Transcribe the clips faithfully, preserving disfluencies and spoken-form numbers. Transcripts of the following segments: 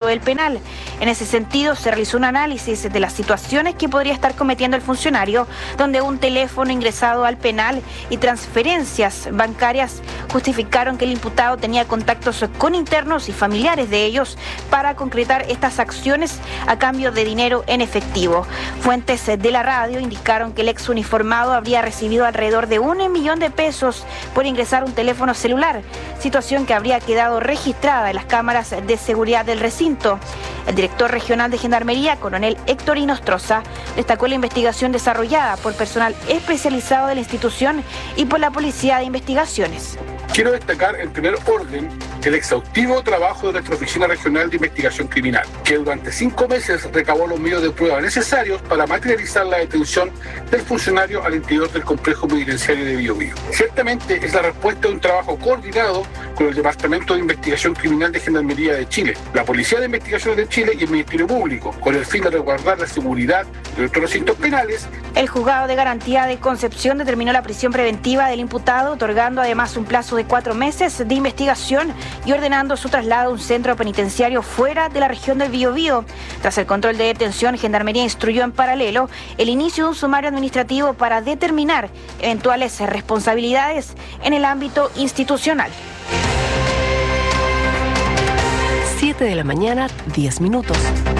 del penal. En ese sentido, se realizó un análisis de las situaciones que podría estar cometiendo el funcionario, donde un teléfono ingresado al penal y transferencias bancarias justificaron que el imputado tenía contactos con internos y familiares de ellos para concretar estas acciones a cambio de dinero en efectivo. Fuentes de la radio indicaron que el ex uniformado habría recibido alrededor de un millón de pesos por ingresar un teléfono celular, situación que habría quedado registrada en las cámaras de seguridad del recinto. El director regional de Gendarmería, coronel Héctor Inostroza, destacó la investigación desarrollada por personal especializado de la institución y por la Policía de Investigaciones. Quiero destacar, en primer orden, el exhaustivo trabajo de nuestra Oficina Regional de Investigación Criminal, que durante cinco meses recabó los medios de prueba necesarios para materializar la detención del funcionario al interior del complejo penitenciario de Bío Bío. Ciertamente es la respuesta de un trabajo coordinado con el Departamento de Investigación Criminal de Gendarmería de Chile, la Policía de Investigaciones de Chile y el Ministerio Público, con el fin de resguardar la seguridad de nuestros recintos penales. El juzgado de garantía de Concepción determinó la prisión preventiva del imputado, otorgando además un plazo de cuatro meses de investigación y ordenando su traslado a un centro penitenciario fuera de la región del Biobío. Tras el control de detención, Gendarmería instruyó en paralelo el inicio de un sumario administrativo para determinar eventuales responsabilidades en el ámbito institucional. siete de la mañana, diez minutos.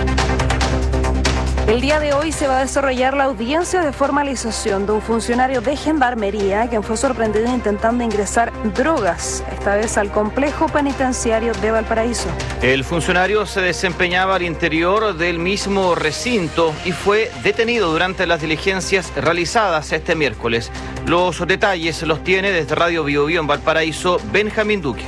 El día de hoy se va a desarrollar la audiencia de formalización de un funcionario de Gendarmería quien fue sorprendido intentando ingresar drogas, esta vez al complejo penitenciario de Valparaíso. El funcionario se desempeñaba al interior del mismo recinto y fue detenido durante las diligencias realizadas este miércoles. Los detalles los tiene desde Radio Bío Bío en Valparaíso, Benjamín Duque.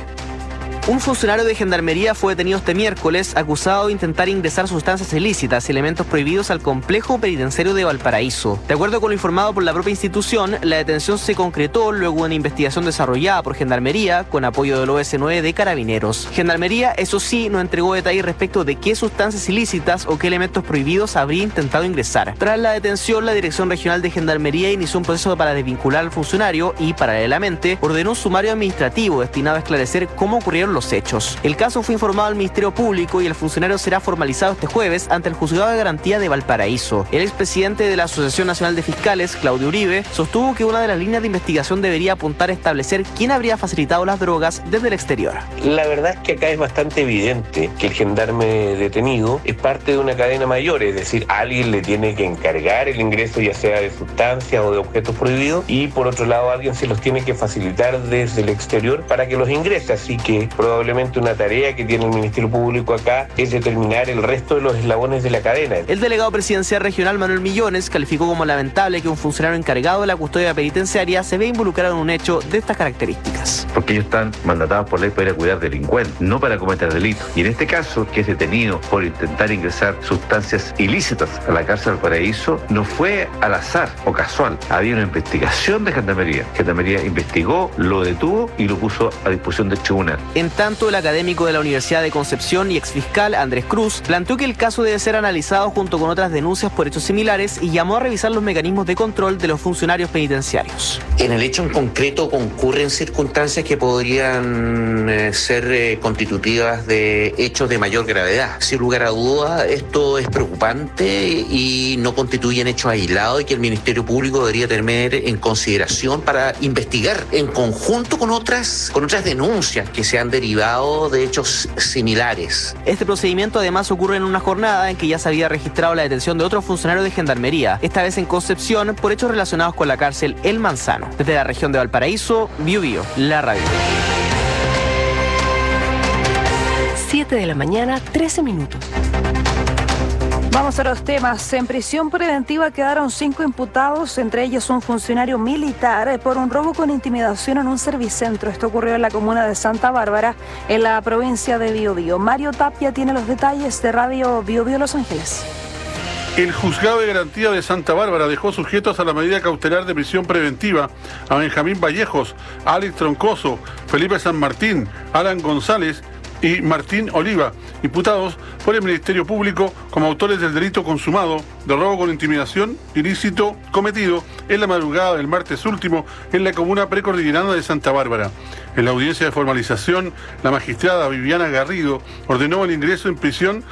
Un funcionario de Gendarmería fue detenido este miércoles acusado de intentar ingresar sustancias ilícitas y elementos prohibidos al complejo penitenciario de Valparaíso. De acuerdo con lo informado por la propia institución, la detención se concretó luego de una investigación desarrollada por Gendarmería con apoyo del O S nueve de Carabineros. Gendarmería, eso sí, no entregó detalles respecto de qué sustancias ilícitas o qué elementos prohibidos habría intentado ingresar. Tras la detención, la Dirección Regional de Gendarmería inició un proceso para desvincular al funcionario y, paralelamente, ordenó un sumario administrativo destinado a esclarecer cómo ocurrieron los hechos. El caso fue informado al Ministerio Público y el funcionario será formalizado este jueves ante el Juzgado de Garantía de Valparaíso. El expresidente de la Asociación Nacional de Fiscales, Claudio Uribe, sostuvo que una de las líneas de investigación debería apuntar a establecer quién habría facilitado las drogas desde el exterior. La verdad es que acá es bastante evidente que el gendarme detenido es parte de una cadena mayor, es decir, alguien le tiene que encargar el ingreso ya sea de sustancias o de objetos prohibidos y por otro lado alguien se los tiene que facilitar desde el exterior para que los ingrese, así que probablemente una tarea que tiene el Ministerio Público acá es determinar el resto de los eslabones de la cadena. El delegado presidencial regional Manuel Millones calificó como lamentable que un funcionario encargado de la custodia penitenciaria se vea involucrado en un hecho de estas características. Porque ellos están mandatados por ley para ir a cuidar delincuentes, no para cometer delitos. Y en este caso, que es detenido por intentar ingresar sustancias ilícitas a la cárcel del Paraíso, no fue al azar o casual. Había una investigación de Gendarmería. Gendarmería investigó, lo detuvo y lo puso a disposición del tribunal. En tanto, el académico de la Universidad de Concepción y exfiscal Andrés Cruz planteó que el caso debe ser analizado junto con otras denuncias por hechos similares y llamó a revisar los mecanismos de control de los funcionarios penitenciarios. En el hecho en concreto concurren circunstancias que podrían eh, ser eh, constitutivas de hechos de mayor gravedad. Sin lugar a duda, esto es preocupante y no constituyen hechos aislados y que el Ministerio Público debería tener en consideración para investigar en conjunto con otras, con otras denuncias que se han derivado de hechos similares. Este procedimiento además ocurre en una jornada en que ya se había registrado la detención de otro funcionario de Gendarmería, esta vez en Concepción, por hechos relacionados con la cárcel El Manzano. Desde la región de Valparaíso, Bío Bío, la radio. siete de la mañana, trece minutos. Vamos a los temas. En prisión preventiva quedaron cinco imputados, entre ellos un funcionario militar, por un robo con intimidación en un servicentro. Esto ocurrió en la comuna de Santa Bárbara, en la provincia de Bío Bío. Mario Tapia tiene los detalles de Radio Bío Bío Los Ángeles. El Juzgado de Garantía de Santa Bárbara dejó sujetos a la medida cautelar de prisión preventiva a Benjamín Vallejos, Alex Troncoso, Felipe San Martín, Alan González y Martín Oliva, imputados por el Ministerio Público como autores del delito consumado de robo con intimidación ilícito cometido en la madrugada del martes último en la comuna precordillerana de Santa Bárbara. En la audiencia de formalización, la magistrada Viviana Garrido ordenó el ingreso en prisión